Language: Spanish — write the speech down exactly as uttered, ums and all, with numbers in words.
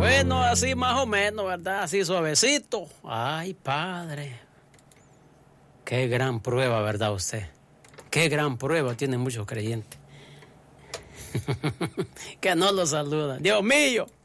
Bueno, así más o menos, ¿verdad? Así suavecito. Ay, padre. Qué gran prueba, ¿verdad usted? Qué gran prueba, tiene muchos creyentes. Que no lo saludan. Dios mío.